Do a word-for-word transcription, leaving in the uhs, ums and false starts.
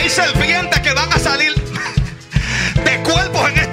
serpientes que van a salir de cuerpos en